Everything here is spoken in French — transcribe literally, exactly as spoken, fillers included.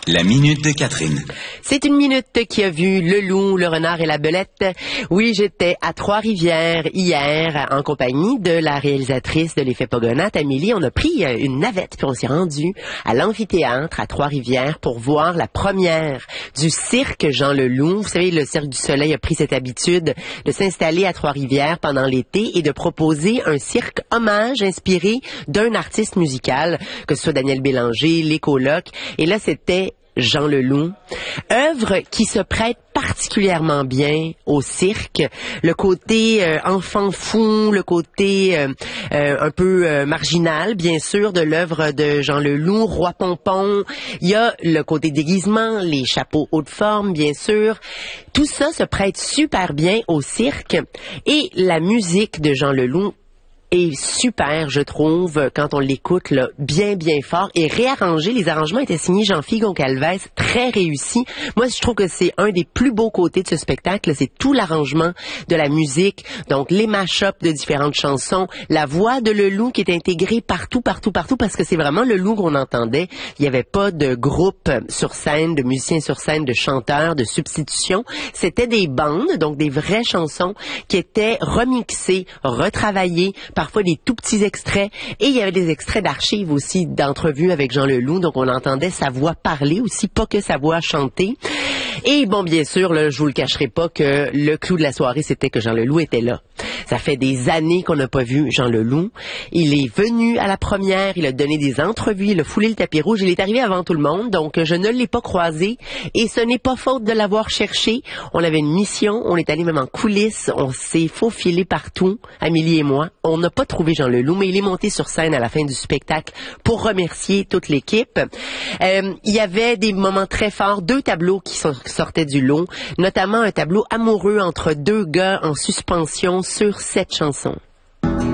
La minute de Catherine. C'est une minute qui a vu le loup, le renard et la belette. Oui, j'étais à Trois-Rivières hier en compagnie de la réalisatrice de l'Effet Pogonat, Amélie. On a pris une navette puis on s'est rendu à l'amphithéâtre à Trois-Rivières pour voir la première du cirque Jean Leloup. Vous savez, le Cirque du Soleil a pris cette habitude de s'installer à Trois-Rivières pendant l'été et de proposer un cirque hommage inspiré d'un artiste musical, que ce soit Daniel Bélanger, les Colocs. Et là, c'était Jean Leloup, œuvre qui se prête particulièrement bien au cirque. Le côté euh, enfant fou, le côté euh, euh, un peu euh, marginal, bien sûr, de l'œuvre de Jean Leloup, Roi Pompon. Il y a le côté déguisement, les chapeaux haute forme, bien sûr. Tout ça se prête super bien au cirque. Et la musique de Jean Leloup est super, je trouve, quand on l'écoute là, bien, bien fort et réarrangé. Les arrangements étaient signés Jean-Philippe Goncalves, très réussi. Moi, je trouve que c'est un des plus beaux côtés de ce spectacle, c'est tout l'arrangement de la musique, donc les mash-ups de différentes chansons, la voix de Leloup qui est intégrée partout, partout, partout, parce que c'est vraiment Leloup qu'on entendait. Il n'y avait pas de groupe sur scène, de musiciens sur scène, de chanteurs, de substitution. C'était des bandes, donc des vraies chansons qui étaient remixées, retravaillées, parfois des tout petits extraits, et il y avait des extraits d'archives aussi, d'entrevues avec Jean Leloup, donc on entendait sa voix parler aussi, pas que sa voix chanter. Et bon, bien sûr, là, je vous le cacherai pas que le clou de la soirée, c'était que Jean Leloup était là. Ça fait des années qu'on n'a pas vu Jean Leloup. Il est venu à la première, il a donné des entrevues, il a foulé le tapis rouge, il est arrivé avant tout le monde, donc je ne l'ai pas croisé, et ce n'est pas faute de l'avoir cherché. On avait une mission, on est allé même en coulisses, on s'est faufilé partout, Amélie et moi. On n'a pas trouvé Jean Leloup, mais il est monté sur scène à la fin du spectacle pour remercier toute l'équipe. Euh, il y avait des moments très forts, deux tableaux qui sortaient du lot, notamment un tableau amoureux entre deux gars en suspension sur cette chanson.